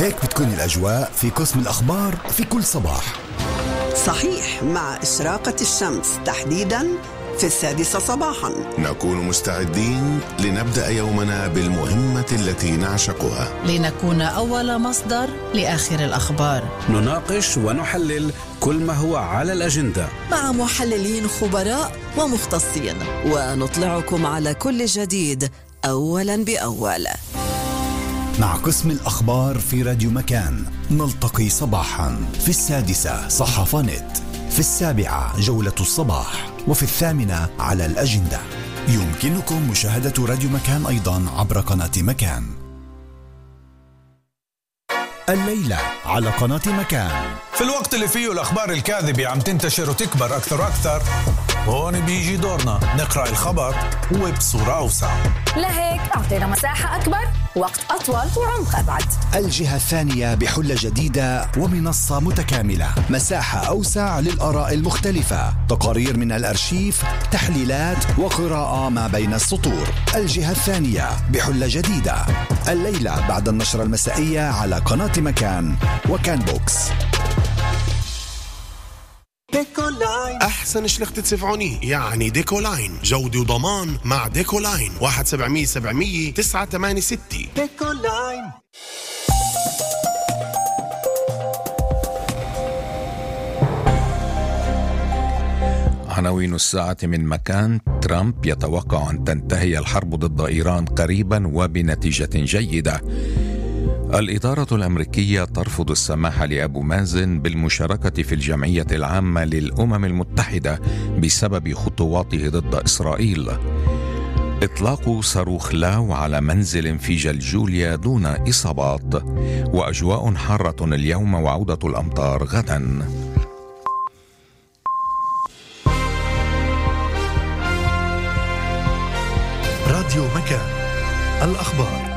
هيك بتكون الأجواء في قسم الأخبار في كل صباح. صحيح، مع إشراقة الشمس تحديداً في 6 صباحاً نكون مستعدين لنبدأ يومنا بالمهمة التي نعشقها، لنكون أول مصدر لآخر الأخبار. نناقش ونحلل كل ما هو على الأجندة مع محللين خبراء ومختصين، ونطلعكم على كل جديد أولاً بأول. مع قسم الأخبار في راديو مكان نلتقي صباحا في 6 صحافة نت، في 7 جولة الصباح، وفي 8 على الأجندة. يمكنكم مشاهدة راديو مكان أيضا عبر قناة مكان. الليلة على قناة مكان، في الوقت اللي فيه الأخبار الكاذبة عم تنتشر وتكبر أكثر وأكثر، هون بيجي دورنا نقرأ الخبر وبصورة أوسع. لهيك أعطينا مساحة أكبر، وقت أطول، وعمق أبعد. الجهة الثانية بحلة جديدة ومنصة متكاملة، مساحة أوسع للآراء المختلفة، تقارير من الأرشيف، تحليلات وقراءة ما بين السطور. الجهة الثانية بحلة جديدة الليلة بعد النشرة المسائية على قناة مكان وكان بوكس. أحسن شلخت تسفعوني يعني ديكولاين، جودة وضمان مع ديكولاين. 1-700-700 986 ديكولاين. عناوين الساعة من مكان. ترامب يتوقع أن تنتهي الحرب ضد إيران قريبا وبنتيجة جيدة. الإدارة الأمريكية ترفض السماح لأبو مازن بالمشاركة في الجمعية العامة للأمم المتحدة بسبب خطواته ضد إسرائيل. إطلاق صاروخ لاو على منزل في جلجوليا دون إصابات. وأجواء حارة اليوم وعودة الأمطار غدا. راديو مكان، الأخبار.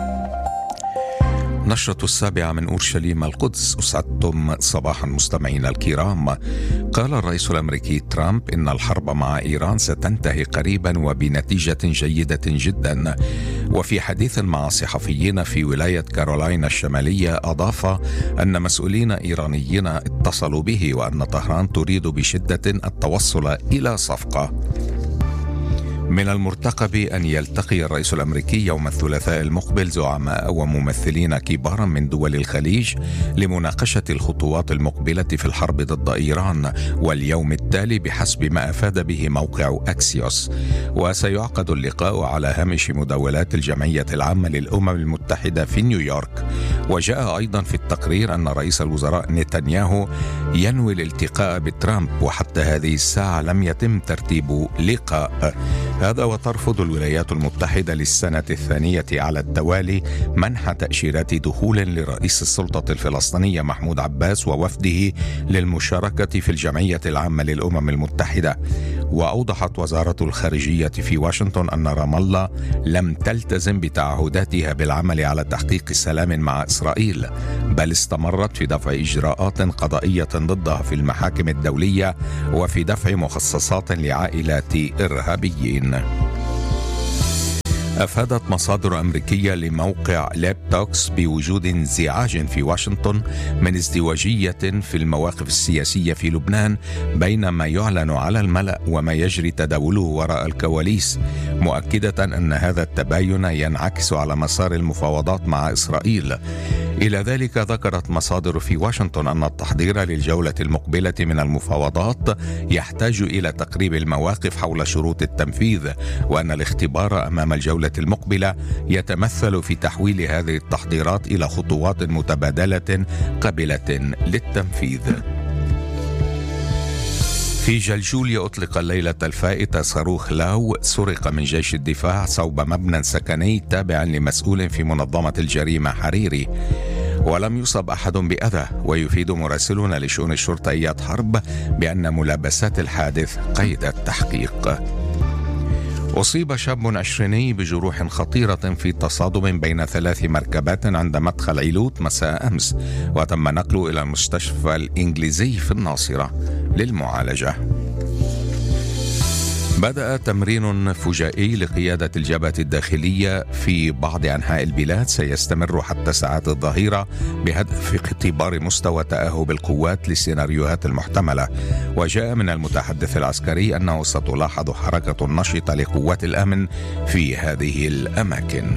نشرة 7 من أورشليم القدس. أسعدتم صباحا مستمعينا الكرام. قال الرئيس الأمريكي ترامب إن الحرب مع إيران ستنتهي قريبا وبنتيجة جيدة جدا. وفي حديث مع صحفيين في ولاية كارولاينا الشمالية أضاف أن مسؤولين إيرانيين اتصلوا به وأن طهران تريد بشدة التوصل إلى صفقة. من المرتقب أن يلتقي الرئيس الأمريكي يوم الثلاثاء المقبل زعماء وممثلين كبارا من دول الخليج لمناقشة الخطوات المقبلة في الحرب ضد إيران، واليوم التالي بحسب ما أفاد به موقع أكسيوس. وسيعقد اللقاء على هامش مداولات الجمعية العامة للأمم المتحدة في نيويورك. وجاء أيضا في التقرير أن رئيس الوزراء نتنياهو ينوي الالتقاء بترامب، وحتى هذه الساعة لم يتم ترتيب لقاء. هذا وترفض الولايات المتحدة للسنة الثانية على التوالي منح تأشيرات دخول لرئيس السلطة الفلسطينية محمود عباس ووفده للمشاركة في الجمعية العامة للأمم المتحدة. وأوضحت وزارة الخارجية في واشنطن أن رام الله لم تلتزم بتعهداتها بالعمل على تحقيق سلام مع إسرائيل، بل استمرت في دفع إجراءات قضائية ضدها في المحاكم الدولية وفي دفع مخصصات لعائلات إرهابيين. أفادت مصادر أمريكية لموقع لابتوكس بوجود انزعاج في واشنطن من ازدواجية في المواقف السياسية في لبنان بين ما يعلن على الملأ وما يجري تداوله وراء الكواليس، مؤكدة أن هذا التباين ينعكس على مسار المفاوضات مع إسرائيل. إلى ذلك ذكرت مصادر في واشنطن أن التحضير للجولة المقبلة من المفاوضات يحتاج إلى تقريب المواقف حول شروط التنفيذ، وأن الاختبار أمام الجولة المقبلة يتمثل في تحويل هذه التحضيرات إلى خطوات متبادلة قابلة للتنفيذ. في جلجوليا أطلق الليلة الفائتة صاروخ لاو سرق من جيش الدفاع صوب مبنى سكني تابع لمسؤول في منظمة الجريمة حريري، ولم يصب أحد بأذى. ويفيد مراسلون لشؤون الشرطيات حرب بأن ملابسات الحادث قيد التحقيق. أصيب شاب 20 بجروح خطيرة في تصادم بين 3 مركبات عند مدخل عيلوت مساء أمس، وتم نقله إلى المستشفى الإنجليزي في الناصرة للمعالجة. بدأ تمرين فجائي لقيادة الجبهة الداخلية في بعض أنحاء البلاد سيستمر حتى ساعات الظهيرة بهدف اختبار مستوى تأهب القوات للسيناريوهات المحتملة. وجاء من المتحدث العسكري أنه ستلاحظ حركة نشطة لقوات الأمن في هذه الأماكن.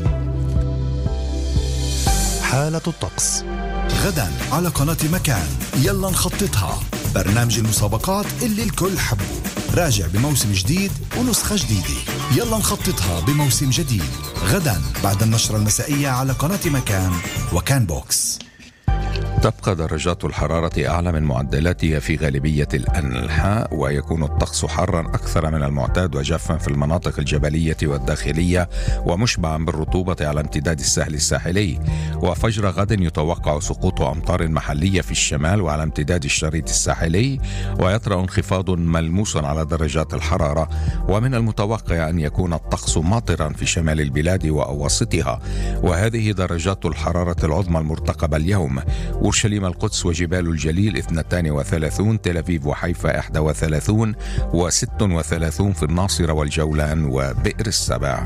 حالة الطقس غدا على قناة مكان. يلا نخططها، برنامج المسابقات اللي الكل حبه، راجع بموسم جديد ونسخة جديدة. يلا نخططها بموسم جديد غدا بعد النشرة المسائية على قناة مكان وكان بوكس. تبقى درجات الحرارة أعلى من معدلاتها في غالبية الأنحاء، ويكون الطقس حارا أكثر من المعتاد وجافا في المناطق الجبلية والداخلية ومشبعا بالرطوبة على امتداد الساحل الساحلي. وفجر غد يتوقع سقوط أمطار محلية في الشمال وعلى امتداد الشريط الساحلي، ويطرأ انخفاض ملموس على درجات الحرارة. ومن المتوقع أن يكون الطقس ماطرا في شمال البلاد وأواسطها، وهذه درجات الحرارة العظمى المرتقبة اليوم: أورشليم القدس وجبال الجليل 32، تل أبيب وحيفا 31، و36 في الناصرة والجولان وبئر السبع.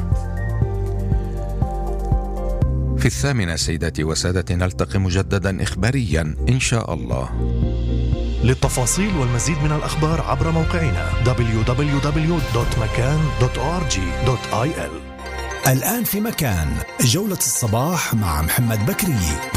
في 8 سيداتي وسادتي نلتقي مجددا إخباريا إن شاء الله. للتفاصيل والمزيد من الأخبار عبر موقعنا www.makan.org.il. الآن في مكان جولة الصباح مع محمد بكري.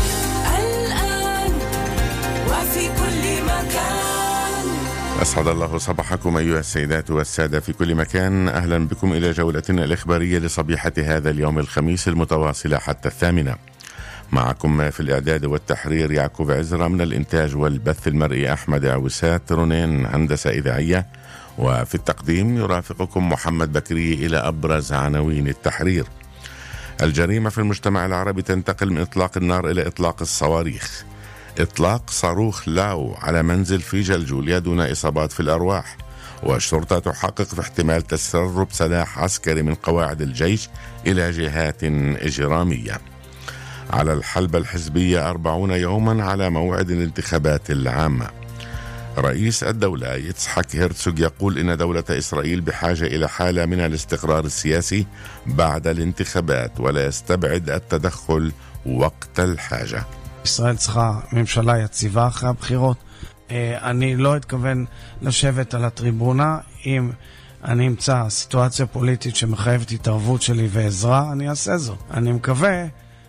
وفي كل مكان. أسعد الله صباحكم أيها السيدات والسادة في كل مكان. أهلا بكم إلى جولتنا الإخبارية لصبيحة هذا اليوم الخميس المتواصلة حتى 8. معكم في الإعداد والتحرير يعقوب عزرا، من الإنتاج والبث المرئي أحمد عوسات، رنين هندسة إذاعية، وفي التقديم يرافقكم محمد بكري. إلى أبرز عناوين التحرير: الجريمة في المجتمع العربي تنتقل من إطلاق النار إلى إطلاق الصواريخ. إطلاق صاروخ لاو على منزل في جلجوليا دون إصابات في الأرواح. والشرطة تحقق في احتمال تسرب سلاح عسكري من قواعد الجيش إلى جهات إجرامية. على الحلبة الحزبية 40 يوما على موعد الانتخابات العامة. رئيس الدولة يتسحك هيرتسوغ يقول إن دولة إسرائيل بحاجة إلى حالة من الاستقرار السياسي بعد الانتخابات، וلا يستبعد التدخل وقت الحاجة. ישראל צריכה ממשלה יציבה אחרי הבחירות. אני לא אתכוון לשבת על הטריבונה. אם אני אמצא סיטואציה פוליטית שמחייבת התערבות שלי ועזרה, אני אעשה זאת. אני מקווה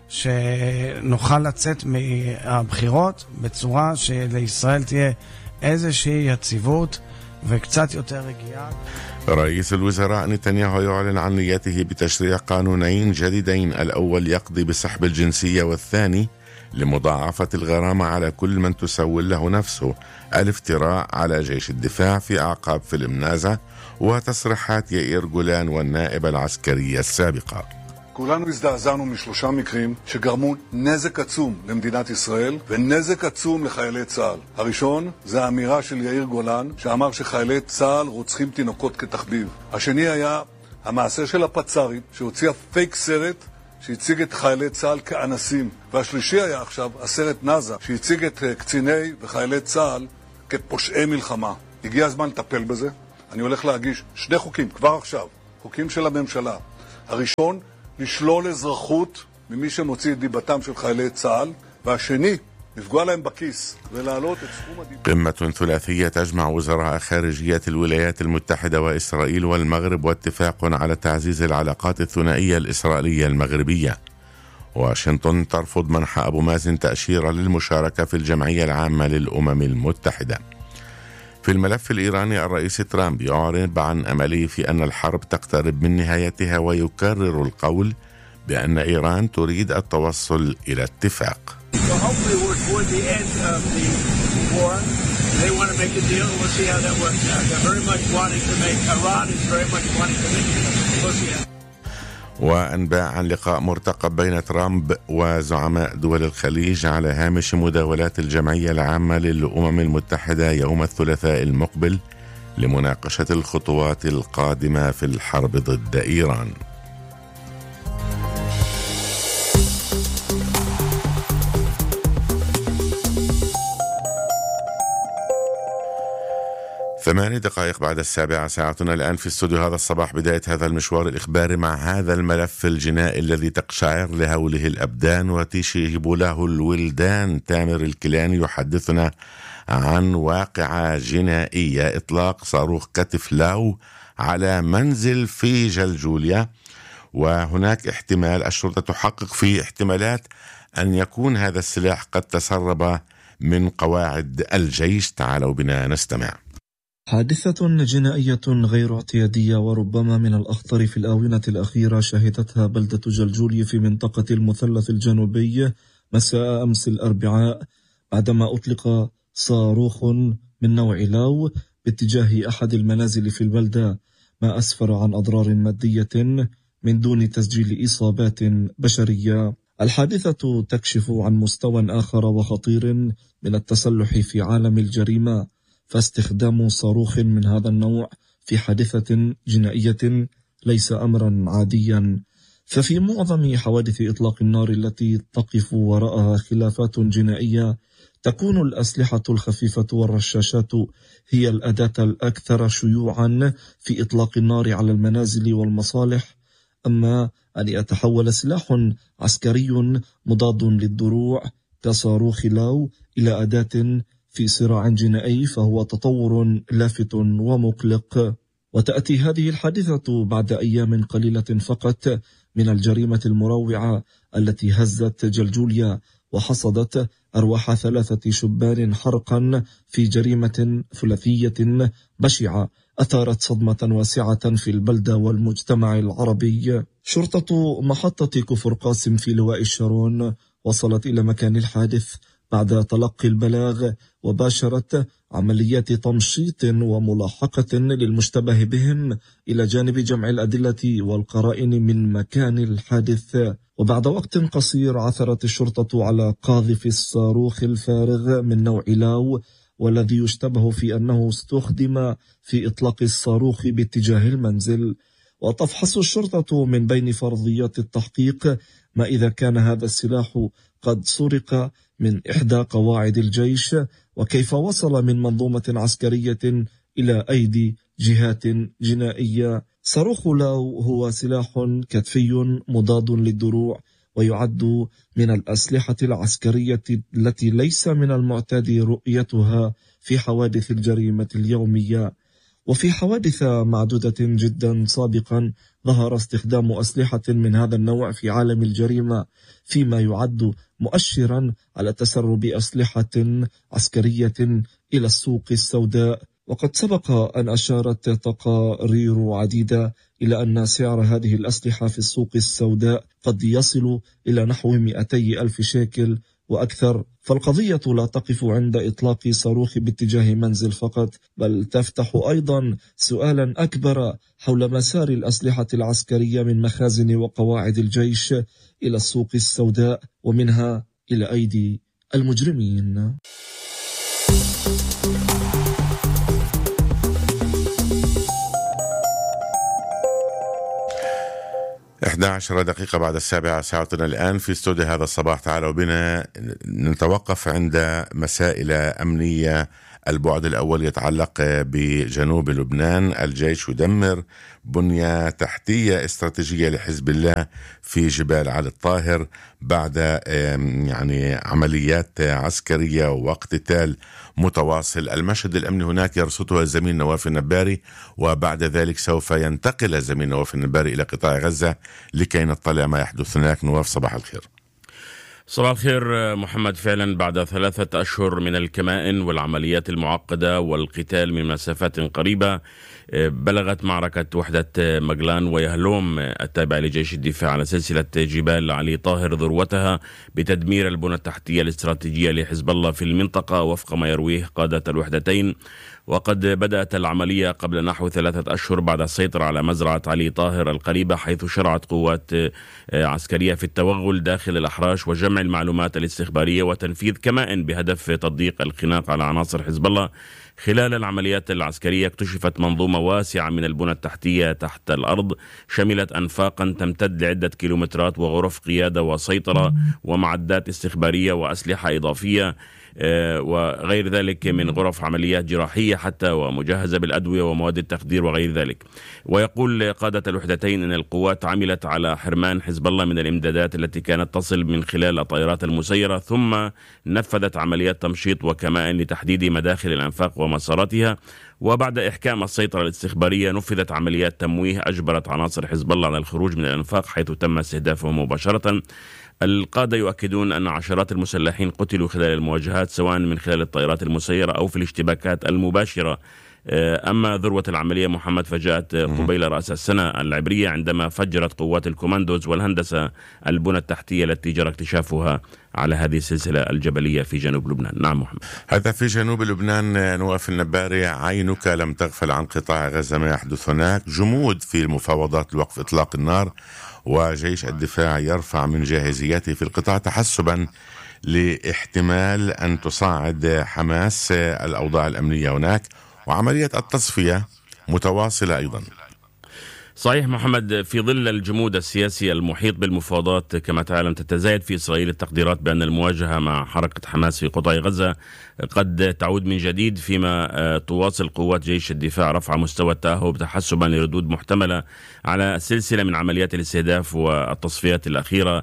שנוכל לצאת מהבחירות בצורה שלישראל תהיה איזושהי יציבות וקצת יותר רגיעה. رئيس الوزراء نتنياهو يعلن عن نيته بتشريع قانونين جديدين، الأول يقضي بسحب الجنسية، والثاني لمضاعفة الغرامة على كل من تسول له نفسه الافتراء على جيش الدفاع في أعقاب فيلم نازا وتصريحات يائير جولان والنائب العسكري السابقة. כולנו הזדעזענו משלושה מקרים שגרמו נזק עצום למדינת ישראל ונזק עצום לחיילי צה"ל. הראשון זה האמירה של יאיר גולן שאמר שחיילי צה"ל רוצחים תינוקות כתחביב. השני היה המעשה של הפצ"רית שהוציאה פייק סרט שהציג את חיילי צה"ל כאנסים. והשלישי היה עכשיו הסרט נאזה שהציג את קציני וחיילי צה"ל כפושעי מלחמה. הגיע הזמן לטפל בזה. אני הולך להגיש 2 חוקים כבר עכשיו, חוקים של הממשלה. הראשון, לשלול אזרחות ממי שמוציא את דיבתם של חיילי צה"ל, והשני, לפגוע להם בכיס ולהעלות את סכום הדיבה. قمة ثلاثية تجمع وزراء خارجية الولايات المتحدة وإسرائيل والمغرب، واتفاق على تعزيز العلاقات الثنائية الإسرائيلية المغربية. واشنطن ترفض منح أبو مازن تأشيرة للمشاركة في الجمعية العامة للأمم المتحدة. في الملف الإيراني الرئيس ترامب يعرب عن أمله في أن الحرب تقترب من نهايتها، ويكرر القول بأن إيران تريد التوصل إلى اتفاق. وأنباء عن لقاء مرتقب بين ترامب وزعماء دول الخليج على هامش مداولات الجمعية العامة للأمم المتحدة يوم الثلاثاء المقبل لمناقشة الخطوات القادمة في الحرب ضد إيران. 8 دقائق بعد 7 ساعتنا الآن في استوديو هذا الصباح، بداية هذا المشوار الإخباري مع هذا الملف الجنائي الذي تقشعر لهوله الأبدان وتشيب له الولدان. تامر الكيلاني يحدثنا عن واقعة جنائية، إطلاق صاروخ كتف لاو على منزل في جلجوليا، وهناك احتمال، الشرطة تحقق في احتمالات أن يكون هذا السلاح قد تسرب من قواعد الجيش. تعالوا بنا نستمع. حادثة جنائية غير اعتيادية وربما من الأخطر في الآونة الأخيرة شهدتها بلدة جلجوليا في منطقة المثلث الجنوبي مساء أمس الأربعاء، بعدما أطلق صاروخ من نوع لاو باتجاه أحد المنازل في البلدة، ما أسفر عن أضرار مادية من دون تسجيل إصابات بشرية. الحادثة تكشف عن مستوى آخر وخطير من التسلح في عالم الجريمة، فاستخدام صاروخ من هذا النوع في حادثة جنائية ليس أمرا عاديا. ففي معظم حوادث إطلاق النار التي تقف وراءها خلافات جنائية، تكون الأسلحة الخفيفة والرشاشات هي الأداة الأكثر شيوعا في إطلاق النار على المنازل والمصالح. أما أن يتحول سلاح عسكري مضاد للدروع كصاروخ لاو إلى أداة في صراع جنائي فهو تطور لافت ومقلق. وتأتي هذه الحادثة بعد أيام قليلة فقط من الجريمة المروعة التي هزت جلجوليا وحصدت أرواح 3 شبان حرقا في جريمة ثلاثية بشعة أثارت صدمة واسعة في البلدة والمجتمع العربي. شرطة محطة كفر قاسم في لواء الشارون وصلت إلى مكان الحادث بعد تلقي البلاغ، وباشرت عمليات تمشيط وملاحقة للمشتبه بهم إلى جانب جمع الأدلة والقرائن من مكان الحادث. وبعد وقت قصير عثرت الشرطة على قاذف الصاروخ الفارغ من نوع لاو، والذي يشتبه في أنه استخدم في إطلاق الصاروخ باتجاه المنزل. وتفحص الشرطة من بين فرضيات التحقيق ما إذا كان هذا السلاح قد سرق من إحدى قواعد الجيش، وكيف وصل من منظومة عسكرية إلى أيدي جهات جنائية. صاروخ لاو هو سلاح كتفي مضاد للدروع، ويعد من الأسلحة العسكرية التي ليس من المعتاد رؤيتها في حوادث الجريمة اليومية. وفي حوادث معدودة جدا سابقا ظهر استخدام أسلحة من هذا النوع في عالم الجريمة، فيما يعد مؤشرا على تسرب أسلحة عسكرية إلى السوق السوداء. وقد سبق أن أشارت تقارير عديدة إلى أن سعر هذه الأسلحة في السوق السوداء قد يصل إلى نحو 200,000 شيكل وأكثر. فالقضية لا تقف عند إطلاق صاروخ باتجاه منزل فقط، بل تفتح أيضا سؤالا أكبر حول مسار الأسلحة العسكرية من مخازن وقواعد الجيش إلى السوق السوداء، ومنها إلى أيدي المجرمين. 11 دقيقة بعد 7 ساعتنا الآن في استوديو هذا الصباح. تعالوا بنا نتوقف عند مسائل أمنية. البعد الأول يتعلق بجنوب لبنان. الجيش يدمر بنية تحتية استراتيجية لحزب الله في جبال علي الطاهر بعد عمليات عسكرية واقتتال متواصل. المشهد الأمني هناك يرصده الزميل نواف النباري، وبعد ذلك سوف ينتقل الزميل نواف النباري إلى قطاع غزة لكي نطلع ما يحدث هناك. نواف، صباح الخير. صباح الخير محمد. فعلا بعد 3 أشهر من الكمائن والعمليات المعقدة والقتال من مسافات قريبة، بلغت معركة وحدة مغلان ويهلوم التابع لجيش الدفاع على سلسلة جبال علي طاهر ذروتها بتدمير البنى التحتية الاستراتيجية لحزب الله في المنطقة وفق ما يرويه قادة الوحدتين. وقد بدأت العملية قبل نحو 3 أشهر بعد السيطرة على مزرعة علي طاهر القريبة، حيث شرعت قوات عسكرية في التوغل داخل الأحراش وجمع المعلومات الاستخبارية وتنفيذ كمائن بهدف تضييق الخناق على عناصر حزب الله. خلال العمليات العسكرية اكتشفت منظومة واسعة من البنى التحتية تحت الأرض، شملت أنفاقا تمتد لعدة كيلومترات وغرف قيادة وسيطرة ومعدات استخبارية وأسلحة إضافية وغير ذلك من غرف عمليات جراحية حتى ومجهزة بالأدوية ومواد التخدير وغير ذلك. ويقول قادة الوحدتين أن القوات عملت على حرمان حزب الله من الإمدادات التي كانت تصل من خلال الطائرات المسيرة، ثم نفذت عمليات تمشيط وكمائن لتحديد مداخل الأنفاق ومساراتها. وبعد إحكام السيطرة الاستخبارية نفذت عمليات تمويه أجبرت عناصر حزب الله على الخروج من الأنفاق حيث تم استهدافهم مباشرة. القادة يؤكدون أن عشرات المسلحين قتلوا خلال المواجهات سواء من خلال الطائرات المسيرة أو في الاشتباكات المباشرة. أما ذروة العملية محمد فجاءت قبيل رأس السنة العبرية عندما فجرت قوات الكوماندوز والهندسة البنى التحتية التي جرى اكتشافها على هذه السلسلة الجبلية في جنوب لبنان. نعم محمد. هذا في جنوب لبنان. نواف النباري، عينك لم تغفل عن قطاع غزة ما يحدث هناك، جمود في المفاوضات لوقف إطلاق النار، وجيش الدفاع يرفع من جاهزيته في القطاع تحسبا لاحتمال أن تصاعد حماس الأوضاع الأمنية هناك، وعملية التصفية متواصلة أيضا. صحيح محمد. في ظل الجمود السياسي المحيط بالمفاوضات كما تعلم تتزايد في إسرائيل التقديرات بأن المواجهة مع حركة حماس في قطاع غزة قد تعود من جديد، فيما تواصل قوات جيش الدفاع رفع مستوى التأهب تحسبا لردود محتملة على سلسلة من عمليات الاستهداف والتصفيات الأخيرة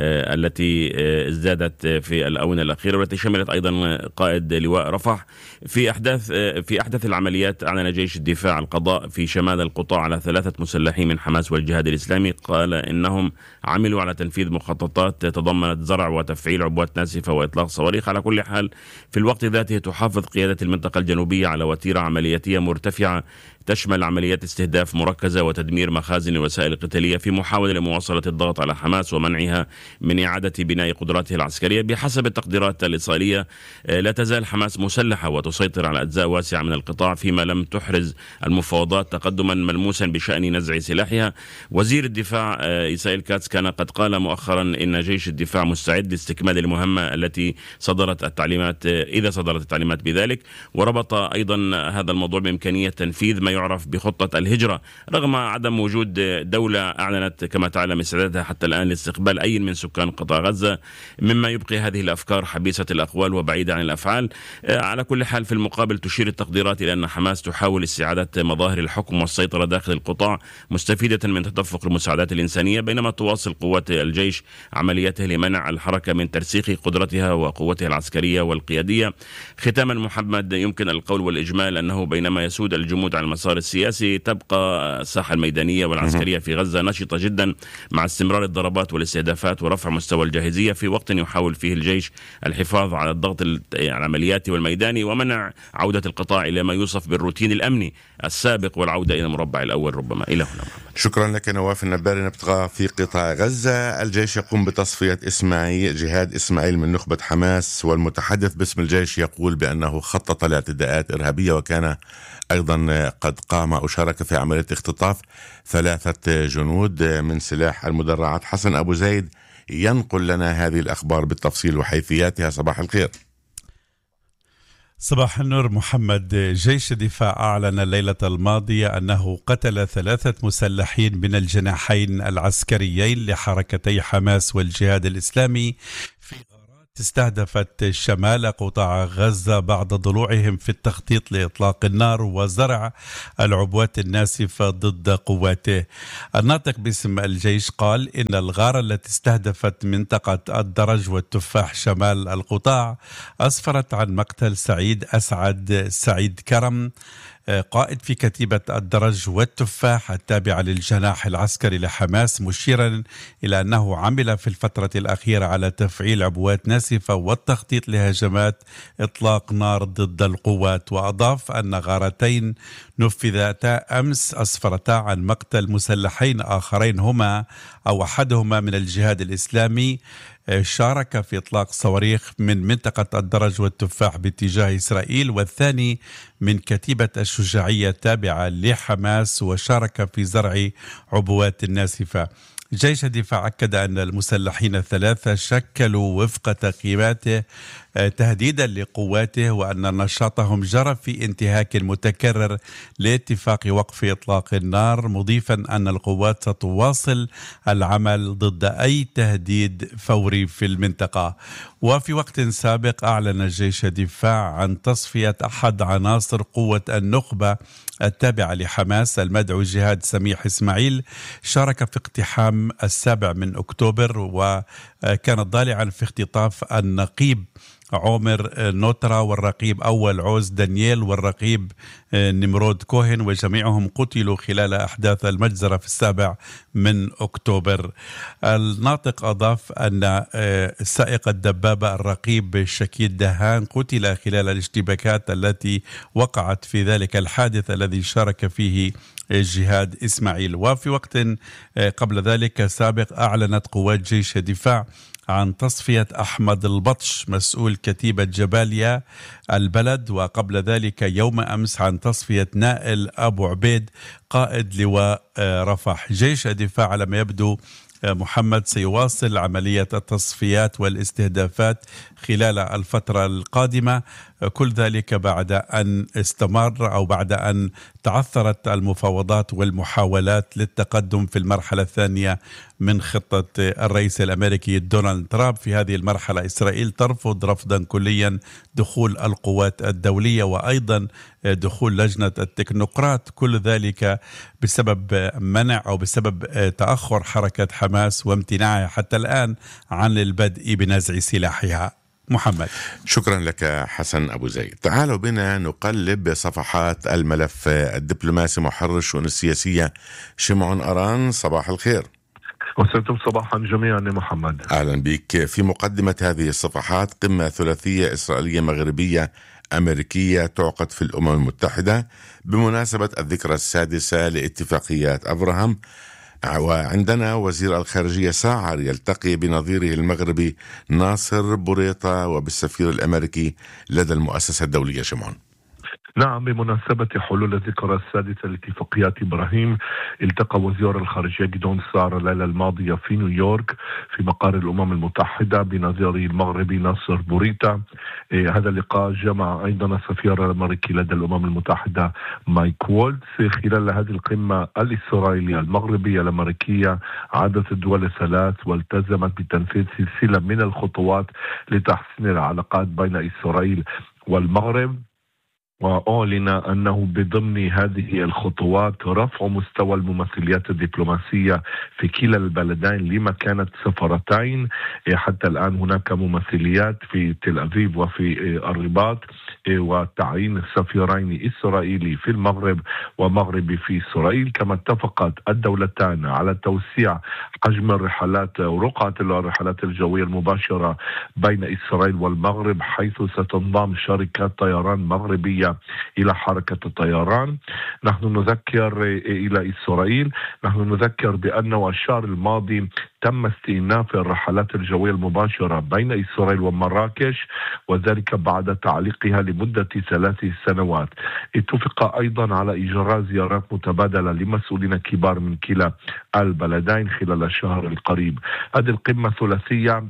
التي ازدادت في الآونة الأخيرة، والتي شملت أيضا قائد لواء رفح. في أحدث العمليات أعلن جيش الدفاع القضاء في شمال القطاع على 3 مسلحين من حماس والجهاد الإسلامي. قال إنهم عملوا على تنفيذ مخططات تضمنت زرع وتفعيل عبوات ناسفة وإطلاق صواريخ. على كل حال في الوقت ذاته تحافظ قيادة المنطقة الجنوبية على وتيرة عملياتية مرتفعة تشمل عمليات استهداف مركزة وتدمير مخازن الوسائل القتالية في محاولة لمواصلة الضغط على حماس ومنعها من إعادة بناء قدراتها العسكرية. بحسب التقديرات الإسرائيلية لا تزال حماس مسلحة وتسيطر على أجزاء واسعة من القطاع، فيما لم تحرز المفاوضات تقدما ملموسا بشأن نزع سلاحها. وزير الدفاع إسرائيل كاتس كان قد قال مؤخرا إن جيش الدفاع مستعد لاستكمال المهمة التي صدرت التعليمات إذا صدرت التعليمات بذلك. وربط أيضا هذا الموضوع بإمكانية تنفيذ ما يعرف بخطة الهجرة رغم عدم وجود دولة أعلنت كما تعلم استعدادها حتى الآن لاستقبال أي من سكان قطاع غزة، مما يبقي هذه الأفكار حبيسة الأقوال وبعيدة عن الأفعال. على كل حال في المقابل تشير التقديرات إلى أن حماس تحاول استعادة مظاهر الحكم والسيطرة داخل القطاع مستفيدة من تدفق المساعدات الإنسانية، بينما تواصل قوات الجيش عملياته لمنع الحركة من ترسيخ قدرتها وقوتها العسكرية والقيادية. ختاما محمد، يمكن القول والإجمال أنه بينما يسود الجمود على المسار السياسي تبقى الساحة الميدانية والعسكرية في غزة نشطة جدا مع استمرار الضربات والاستهدافات ورفع مستوى الجاهزية في وقت يحاول فيه الجيش الحفاظ على الضغط العملياتي والميداني ومنع عودة القطاع إلى ما يوصف بالروتين الأمني السابق والعودة إلى المربع الأول ربما. إلى هنا. شكرا لك نواف النباري. نبقى في قطاع غزة. الجيش يقوم بتصفية جهاد إسماعيل من نخبة حماس، والمتحدث باسم الجيش يقول بأنه خطط لاعتداءات إرهابية وكان أيضا قد قام أو شارك في عملية اختطاف 3 جنود من سلاح المدرعات. حسن أبو زيد ينقل لنا هذه الأخبار بالتفصيل وحيثياتها. صباح الخير. صباح النور محمد. جيش الدفاع أعلن الليلة الماضية أنه قتل 3 مسلحين من الجناحين العسكريين لحركتي حماس والجهاد الإسلامي في استهدفت شمال قطاع غزة بعد ضلوعهم في التخطيط لإطلاق النار وزرع العبوات الناسفة ضد قواته. الناطق باسم الجيش قال إن الغارة التي استهدفت منطقة الدرج والتفاح شمال القطاع أسفرت عن مقتل سعيد كرم قائد في كتيبة الدرج والتفاح التابعة للجناح العسكري لحماس، مشيرا إلى أنه عمل في الفترة الأخيرة على تفعيل عبوات ناسفة والتخطيط لهجمات إطلاق نار ضد القوات. وأضاف أن غارتين نفذتا أمس أسفرتا عن مقتل مسلحين آخرين هما أو أحدهما من الجهاد الإسلامي شارك في إطلاق صواريخ من منطقة الدرج والتفاح باتجاه إسرائيل، والثاني من كتيبة الشجاعية التابعة لحماس وشارك في زرع عبوات ناسفة. جيش الدفاع أكد أن المسلحين 3 شكلوا وفق تقييماته تهديدا لقواته، وأن نشاطهم جرى في انتهاك متكرر لاتفاق وقف إطلاق النار، مضيفا أن القوات ستواصل العمل ضد أي تهديد فوري في المنطقة. وفي وقت سابق أعلن جيش الدفاع عن تصفية أحد عناصر قوة النخبة التابعة لحماس المدعو جهاد سميح إسماعيل، شارك في اقتحام 7 أكتوبر، وكان ضالعا في اختطاف النقيب عمر نوترا والرقيب أول عوز دانييل والرقيب نمرود كوهن، وجميعهم قتلوا خلال أحداث المجزرة في 7 أكتوبر. الناطق أضاف أن سائق الدبابة الرقيب شكيد دهان قتل خلال الاشتباكات التي وقعت في ذلك الحادث الذي شارك فيه جهاد إسماعيل. وفي وقت قبل ذلك سابق أعلنت قوات جيش الدفاع عن تصفية أحمد البطش مسؤول كتيبة جباليا البلد، وقبل ذلك يوم أمس عن تصفية نائل أبو عبيد قائد لواء رفح. جيش الدفاع على ما يبدو محمد سيواصل عملية التصفيات والاستهدافات خلال الفترة القادمة، كل ذلك بعد أن استمر أو بعد أن تعثرت المفاوضات والمحاولات للتقدم في المرحلة الثانية من خطة الرئيس الأمريكي دونالد ترامب. في هذه المرحلة إسرائيل ترفض رفضا كليا دخول القوات الدولية وأيضا دخول لجنة التكنوقراط، كل ذلك بسبب منع أو بسبب تأخر حركة حماس وامتناعها حتى الآن عن البدء بنزع سلاحها. محمد، شكرا لك حسن أبو زيد. تعالوا بنا نقلب بصفحات الملف الدبلوماسي. محرر الشؤون السياسية شمعون أران، صباح الخير. وسلتم صباحا جميعا محمد. أهلا بك. في مقدمة هذه الصفحات قمة ثلاثية إسرائيلية مغربية أمريكية تعقد في الأمم المتحدة بمناسبة الذكرى السادسة لاتفاقيات أبراهام، وعندنا وزير الخارجية ساعر يلتقي بنظيره المغربي ناصر بوريطة وبالسفير الأمريكي لدى المؤسسة الدولية. شمعون. نعم، بمناسبة حلول الذكرى السادسة لاتفاقيات إبراهيم التقى وزير الخارجية جيدون سار الليلة الماضية في نيويورك في مقر الأمم المتحدة بنظيره المغربي ناصر بوريطة. هذا اللقاء جمع أيضا السفير الأمريكي لدى الأمم المتحدة مايك وولتز. خلال هذه القمة الإسرائيلية المغربية الأمريكية عادت الدول الثلاث والتزمت بتنفيذ سلسلة من الخطوات لتحسين العلاقات بين إسرائيل والمغرب، وأعلن أنه بضمن هذه الخطوات رفع مستوى الممثليات الدبلوماسية في كلا البلدين لمكانة سفارتين. حتى الآن هناك ممثليات في تل أبيب وفي الرباط، وتعيين سفيرين إسرائيلي في المغرب ومغربي في إسرائيل. كما اتفقت الدولتان على توسيع حجم الرحلات ورقعة الرحلات الجوية المباشرة بين إسرائيل والمغرب، حيث ستنضم شركات طيران مغربية إلى حركة الطيران. نحن نذكر إلى إسرائيل، نحن نذكر بأنه الشهر الماضي تم استئناف الرحلات الجوية المباشرة بين إسرائيل ومراكش، وذلك بعد تعليقها لمدة 3 سنوات. اتفق أيضا على إجراء زيارات متبادلة لمسؤولين كبار من كلا البلدين خلال الشهر القريب. هذه القمة الثلاثية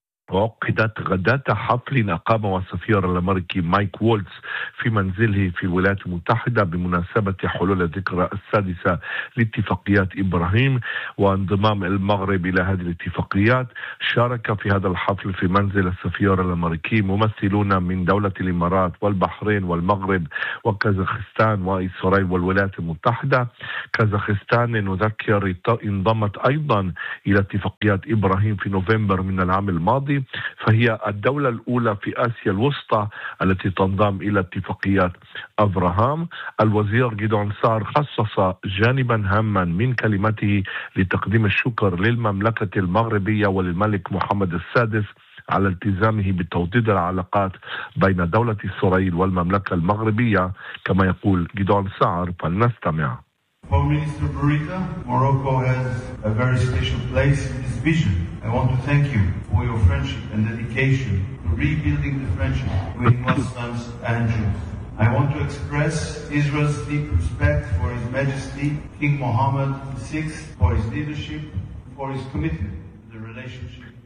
وعقدت غداة حفل أقامه السفير الأمريكي مايك وولتز في منزله في الولايات المتحدة بمناسبة حلول الذكرى السادسة لاتفاقيات إبراهيم وانضمام المغرب إلى هذه الاتفاقيات. شارك في هذا الحفل في منزل السفير الأمريكي ممثلون من دولة الإمارات والبحرين والمغرب وكازاخستان وإسرائيل والولايات المتحدة. كازاخستان نذكر انضمت أيضا إلى اتفاقيات إبراهيم في نوفمبر من العام الماضي، فهي الدولة الأولى في آسيا الوسطى التي تنضم إلى اتفاقيات أبراهام. الوزير جيدون سار خصص جانبا هاما من كلمته لتقديم الشكر للمملكة المغربية وللملك محمد السادس على التزامه بتوطيد العلاقات بين دولة إسرائيل والمملكة المغربية كما يقول جيدون سار، فلنستمع. For Minister Burita, Morocco has a very special place in this vision. I want to thank you for your friendship and dedication to rebuilding the friendship between Muslims and Jews. I want to express Israel's deep respect for His Majesty King Mohammed VI, for his leadership, for his commitment to the relationship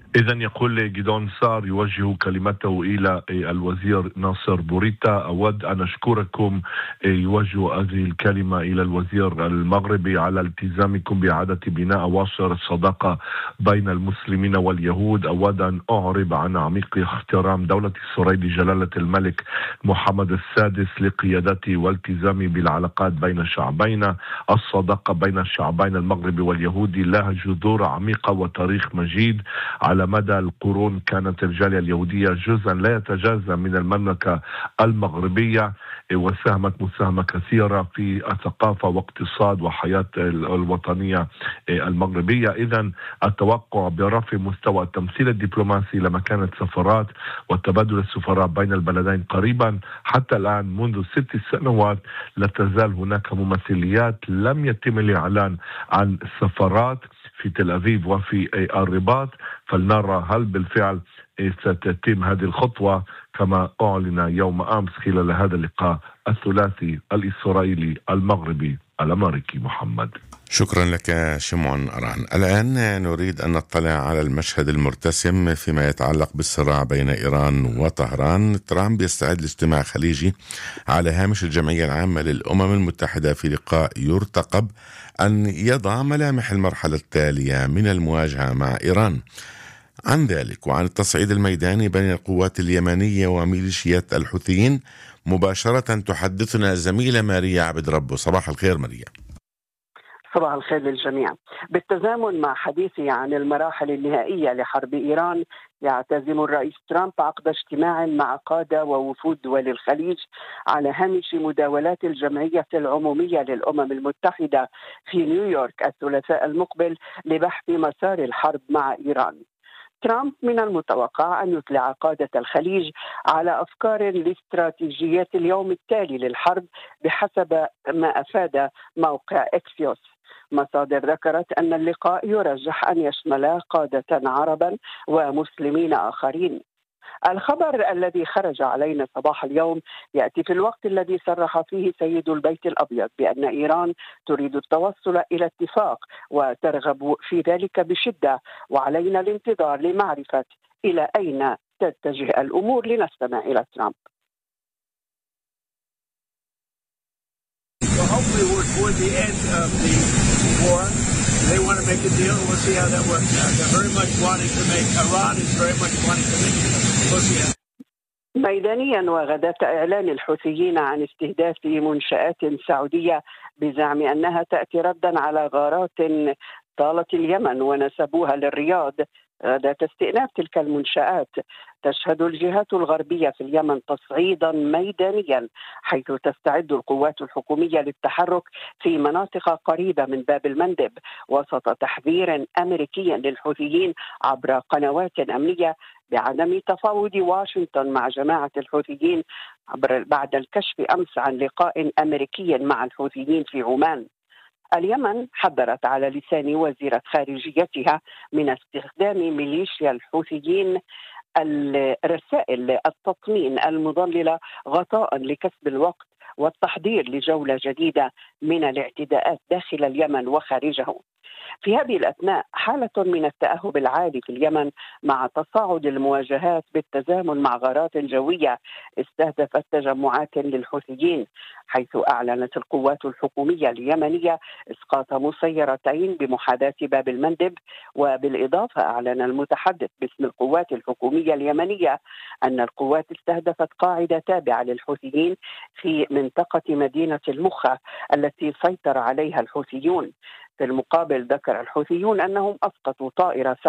إذا يقول جيدون سار يوجه كلمته إلى الوزير ناصر بوريتا: أود أن أشكركم، يوجه هذه الكلمة إلى الوزير المغربي على التزامكم بإعادة بناء أواصر الصداقة بين المسلمين واليهود. أود أن أعرب عن عميق احترام دولة إسرائيل لجلالة الملك محمد السادس لقيادته والتزامي بالعلاقات بين شعبينا. الصداقة بين الشعبين المغربي واليهودي لها جذور عميقة وتاريخ مجيد. على مدى القرون كانت الجالية اليهودية جزءا لا يتجزأ من المملكة المغربية، وساهمت مساهمة كثيرة في الثقافة واقتصاد وحياة الوطنية المغربية. إذن التوقع برفع مستوى التمثيل الدبلوماسي لمكانة سفارات وتبادل السفراء بين البلدين قريبا. حتى الآن منذ 6 سنوات لا تزال هناك ممثليات، لم يتم الإعلان عن السفارات في تل أبيب وفي الرباط، فلنرى هل بالفعل ستتم هذه الخطوة كما أعلن يوم أمس خلال هذا اللقاء الثلاثي الإسرائيلي المغربي الأمريكي. محمد، شكرا لك شمعون أران. الآن نريد أن نطلع على المشهد المرتسم فيما يتعلق بالصراع بين إيران وطهران. ترامب يستعد لاجتماع خليجي على هامش الجمعية العامة للأمم المتحدة في لقاء يرتقب أن يضع ملامح المرحلة التالية من المواجهة مع إيران. عن ذلك وعن التصعيد الميداني بين القوات اليمنية وميليشيات الحوثيين مباشرة تحدثنا زميلة ماريا عبد ربه. صباح الخير ماريا. صباح الخير للجميع. بالتزامن مع حديثه عن المراحل النهائية لحرب إيران، يعتزم الرئيس ترامب عقد اجتماع مع قادة ووفود دول الخليج على هامش مداولات الجمعية العمومية للأمم المتحدة في نيويورك الثلاثاء المقبل لبحث مسار الحرب مع إيران. ترامب من المتوقع أن يطلع قادة الخليج على أفكار لاستراتيجيات اليوم التالي للحرب بحسب ما أفاد موقع إكسيوس. مصادر ذكرت أن اللقاء يرجح أن يشمل قادة عربا ومسلمين آخرين. الخبر الذي خرج علينا صباح اليوم يأتي في الوقت الذي صرح فيه سيد البيت الأبيض بأن إيران تريد التوصل إلى اتفاق وترغب في ذلك بشدة، وعلينا الانتظار لمعرفة إلى أين تتجه الأمور. لنستمع إلى ترامب. They want to make a deal. We'll see how that works out. They're very much wanting to make. Iran is very much wanting to make. We'll see how. ميدانيا، وغداة إعلان الحوثيين عن استهداف منشآت سعودية بزعم أنها تأتي ردا على غارات طالت اليمن ونسبوها للرياض. غداة استئناف تلك المنشآت تشهد الجهات الغربية في اليمن تصعيدا ميدانيا، حيث تستعد القوات الحكومية للتحرك في مناطق قريبة من باب المندب وسط تحذير أمريكي للحوثيين عبر قنوات أمنية بعدم تفاوض واشنطن مع جماعة الحوثيين بعد الكشف أمس عن لقاء أمريكي مع الحوثيين في عمان. اليمن حذرت على لسان وزيرة خارجيتها من استخدام ميليشيا الحوثيين الرسائل التطمين المضللة غطاء لكسب الوقت والتحضير لجولة جديدة من الاعتداءات داخل اليمن وخارجه. في هذه الأثناء حالة من التأهب العالي في اليمن مع تصاعد المواجهات بالتزامن مع غارات جوية استهدفت تجمعات للحوثيين، حيث أعلنت القوات الحكومية اليمنية إسقاط مسيرتين بمحاذاة باب المندب. وبالإضافة أعلن المتحدث باسم القوات الحكومية اليمنية أن القوات استهدفت قاعدة تابعة للحوثيين في منطقة مدينة المخا التي سيطر عليها الحوثيون. في المقابل ذكر الحوثيون أنهم أسقطوا طائرة